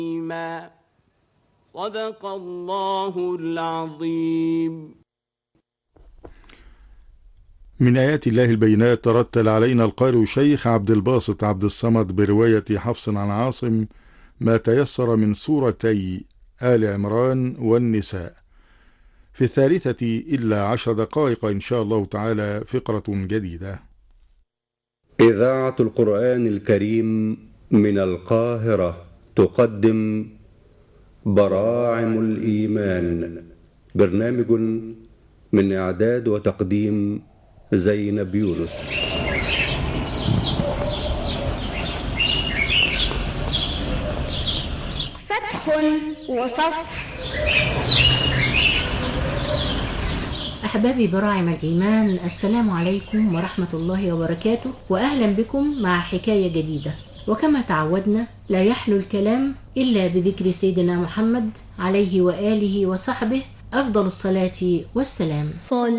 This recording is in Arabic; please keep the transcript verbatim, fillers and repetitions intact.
صدق الله العظيم. من آيات الله البينات ترتل علينا القارئ الشيخ عبد الباسط عبد الصمد برواية حفص عن عاصم ما تيسر من سورتي آل عمران والنساء. في الثالثة إلا عشر دقائق إن شاء الله تعالى فقرة جديدة. إذاعة القرآن الكريم من القاهرة تقدم براعم الإيمان، برنامج من إعداد وتقديم زينب يونس. فتح وصفح. أحبابي براعم الإيمان، السلام عليكم ورحمة الله وبركاته، وأهلا بكم مع حكاية جديدة. وكما تعودنا لا يحلو الكلام إلا بذكر سيدنا محمد عليه وآله وصحبه أفضل الصلاة والسلام. صل